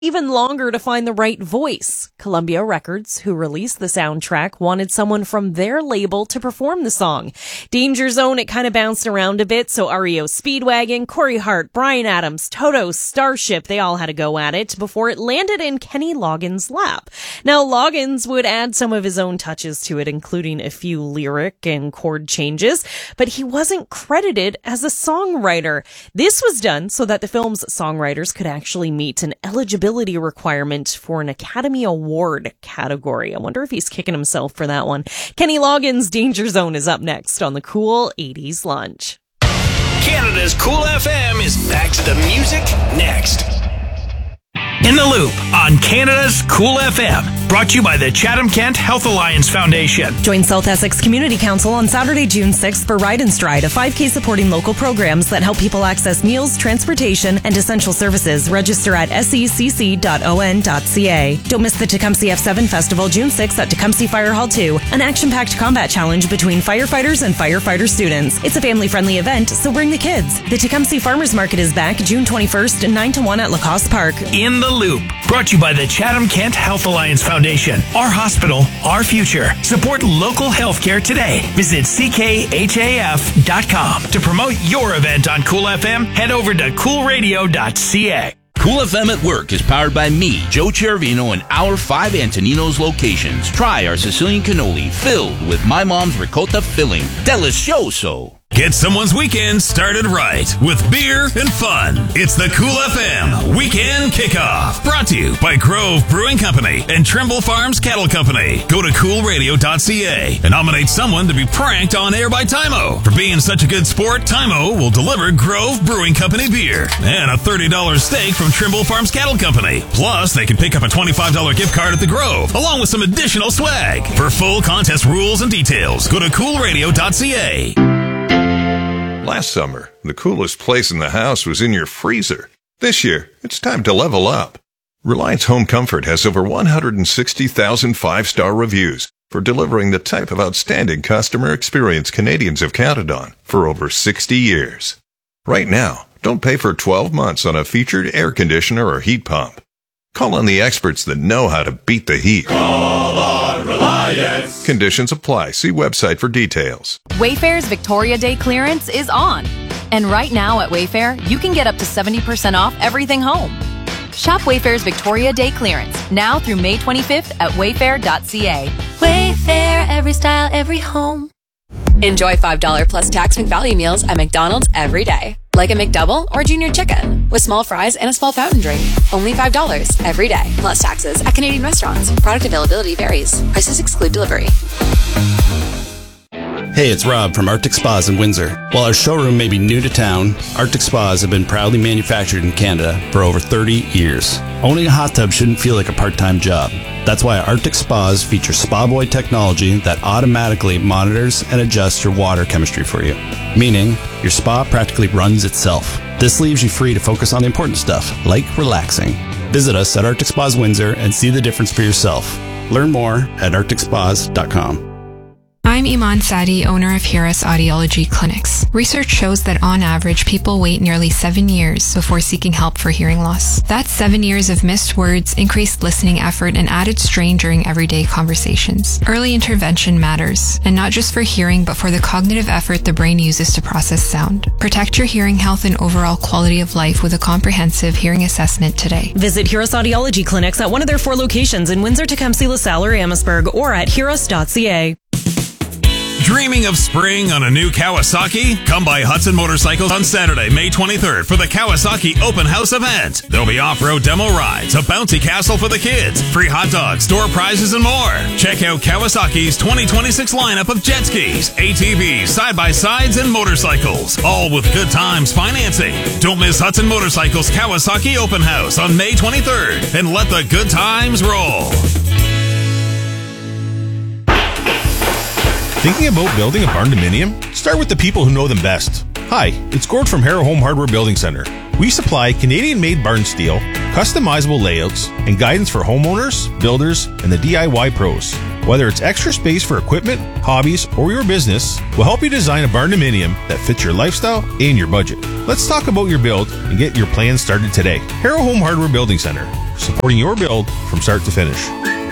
even longer to find the right voice. Columbia Records, who released the soundtrack, wanted someone from their label to perform the song. Danger Zone, it kind of bounced around a bit, so REO Speedwagon, Corey Hart, Bryan Adams, Toto, Starship, they all had a go at it before it landed in Kenny Loggins' lap. Now, Loggins would add some of his own touches to it, including a few lyric and chord changes, but he wasn't credited as a songwriter. This was done so that the film's songwriters could actually meet an eligibility requirement for an Academy Award category. I wonder if he's kicking himself for that one. Kenny Loggins' Danger Zone is up next on the Cool 80s Lunch. Canada's Cool FM is back to the music next. In the Loop on Canada's Cool FM. Brought to you by the Chatham-Kent Health Alliance Foundation. Join South Essex Community Council on Saturday, June 6th for Ride and Stride, a 5K supporting local programs that help people access meals, transportation, and essential services. Register at secc.on.ca. Don't miss the Tecumseh F7 Festival June 6th at Tecumseh Fire Hall 2, an action-packed combat challenge between firefighters and firefighter students. It's a family-friendly event, so bring the kids. The Tecumseh Farmers Market is back June 21st, 9 to 1 at Lacoste Park. In the Loop, brought to you by the Chatham-Kent Health Alliance Foundation. Our hospital, our future. Support local healthcare today. Visit ckhaf.com. To promote your event on Cool FM, head over to coolradio.ca. Cool FM at Work is powered by me, Joe Chervino, and our 5 Antoninos locations. Try our Sicilian cannoli filled with my mom's ricotta filling. Delicioso. Get someone's weekend started right with beer and fun. It's the Cool FM Weekend Kickoff. Brought to you by Grove Brewing Company and Trimble Farms Cattle Company. Go to coolradio.ca and nominate someone to be pranked on air by Tymo. For being such a good sport, Tymo will deliver Grove Brewing Company beer and a $30 steak from Trimble Farms Cattle Company. Plus, they can pick up a $25 gift card at the Grove, along with some additional swag. For full contest rules and details, go to coolradio.ca. Last summer, the coolest place in the house was in your freezer. This year, it's time to level up. Reliance Home Comfort has over 160,000 5-star reviews for delivering the type of outstanding customer experience Canadians have counted on for over 60 years. Right now, don't pay for 12 months on a featured air conditioner or heat pump. Call on the experts that know how to beat the heat. Call on Reliance. Conditions apply. See website for details. Wayfair's Victoria Day clearance is on. And right now at Wayfair, you can get up to 70% off everything home. Shop Wayfair's Victoria Day clearance now through May 25th at wayfair.ca. Wayfair, every style, every home. Enjoy $5 plus tax McValue meals at McDonald's every day. Like a McDouble or Junior Chicken with small fries and a small fountain drink. Only $5 every day, plus taxes at Canadian restaurants. Product availability varies. Prices exclude delivery. Hey, it's Rob from Arctic Spas in Windsor. While our showroom may be new to town, Arctic Spas have been proudly manufactured in Canada for over 30 years. Owning a hot tub shouldn't feel like a part-time job. That's why Arctic Spas feature Spa Boy technology that automatically monitors and adjusts your water chemistry for you, meaning your spa practically runs itself. This leaves you free to focus on the important stuff, like relaxing. Visit us at Arctic Spas Windsor and see the difference for yourself. Learn more at arcticspas.com. I'm Iman Sadi, owner of Hiras Audiology Clinics. Research shows that on average, people wait nearly 7 years before seeking help for hearing loss. That's 7 years of missed words, increased listening effort, and added strain during everyday conversations. Early intervention matters, and not just for hearing, but for the cognitive effort the brain uses to process sound. Protect your hearing health and overall quality of life with a comprehensive hearing assessment today. Visit Hiras Audiology Clinics at one of their 4 locations in Windsor, Tecumseh, LaSalle, or Amherstburg, or at hiras.ca. Dreaming of spring on a new Kawasaki? Come by Hudson Motorcycles on Saturday, May 23rd for the Kawasaki Open House event. There'll be off-road demo rides, a bouncy castle for the kids, free hot dogs, store prizes, and more. Check out Kawasaki's 2026 lineup of jet skis, ATVs, side-by-sides, and motorcycles, all with good times financing. Don't miss Hudson Motorcycles Kawasaki Open House on May 23rd, and let the good times roll. Thinking about building a barn dominium? Start with the people who know them best. Hi, it's Gord from Harrow Home Hardware Building Center. We supply Canadian-made barn steel, customizable layouts, and guidance for homeowners, builders, and the DIY pros. Whether it's extra space for equipment, hobbies, or your business, we'll help you design a barn-dominium that fits your lifestyle and your budget. Let's talk about your build and get your plans started today. Harrow Home Hardware Building Center, supporting your build from start to finish.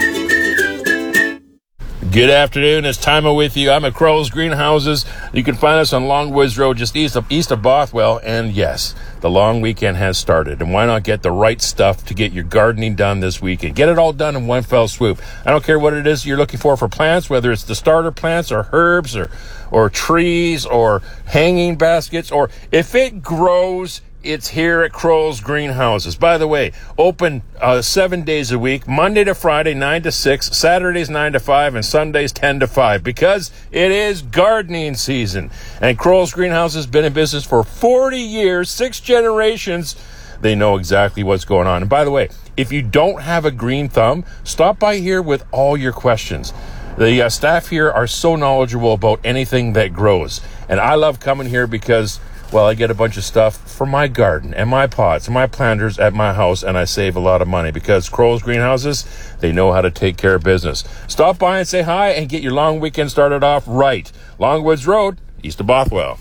Good afternoon. It's Timo with you. I'm at Crowell's Greenhouses. You can find us on Longwoods Road, just east of Bothwell. And yes, the long weekend has started. And why not get the right stuff to get your gardening done this weekend? Get it all done in one fell swoop. I don't care what it is you're looking for plants, whether it's the starter plants or herbs or trees or hanging baskets, or if it grows, it's here at Crowell's Greenhouses. By the way, open 7 days a week, Monday to Friday, 9 to 6, Saturdays 9 to 5, and Sundays 10 to 5, because it is gardening season. And Crowell's Greenhouses has been in business for 40 years, 6 generations. They know exactly what's going on. And by the way, if you don't have a green thumb, stop by here with all your questions. The staff here are so knowledgeable about anything that grows. And I love coming here because, well, I get a bunch of stuff for my garden and my pots and my planters at my house, and I save a lot of money because Crowell's Greenhouses, they know how to take care of business. Stop by and say hi and get your long weekend started off right. Longwoods Road, east of Bothwell.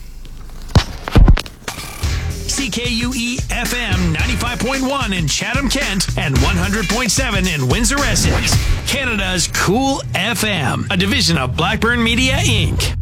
CKUE-FM 95.1 in Chatham-Kent and 100.7 in Windsor-Essex. Canada's Cool FM, a division of Blackburn Media, Inc.